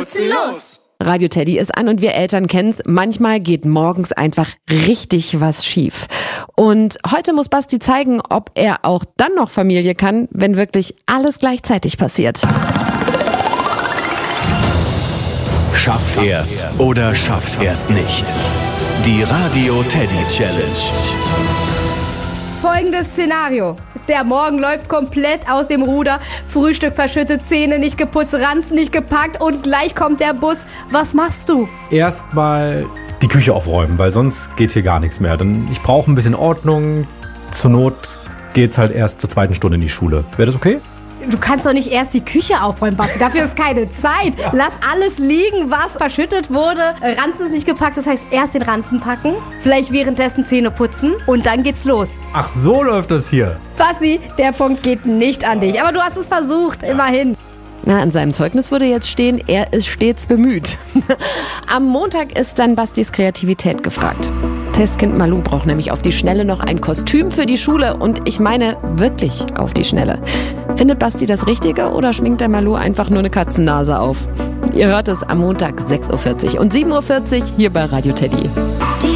putzen los! Radio Teddy ist an und wir Eltern kennen's. Manchmal geht morgens einfach richtig was schief. Und heute muss Basti zeigen, ob er auch dann noch Familie kann, wenn wirklich alles gleichzeitig passiert. Schafft er's oder schafft er's nicht? Die Radio Teddy Challenge. Folgendes Szenario. Der Morgen läuft komplett aus dem Ruder. Frühstück verschüttet, Zähne nicht geputzt, Ranzen nicht gepackt und gleich kommt der Bus. Was machst du? Erstmal die Küche aufräumen, weil sonst geht hier gar nichts mehr. Denn ich brauche ein bisschen Ordnung. Zur Not geht's halt erst zur 2. Stunde in die Schule. Wäre das okay? Du kannst doch nicht erst die Küche aufräumen, Basti. Dafür ist keine Zeit. Ja. Lass alles liegen, was verschüttet wurde. Ranzen ist nicht gepackt, das heißt erst den Ranzen packen, vielleicht währenddessen Zähne putzen und dann geht's los. Ach, so läuft das hier. Basti, der Punkt geht nicht an dich. Aber du hast es versucht, immerhin. Na, an seinem Zeugnis würde jetzt stehen, er ist stets bemüht. Am Montag ist dann Bastis Kreativität gefragt. Testkind Malu braucht nämlich auf die Schnelle noch ein Kostüm für die Schule und ich meine wirklich auf die Schnelle. Findet Basti das Richtige oder schminkt der Malu einfach nur eine Katzennase auf? Ihr hört es am Montag 6.40 Uhr und 7.40 Uhr hier bei Radio Teddy.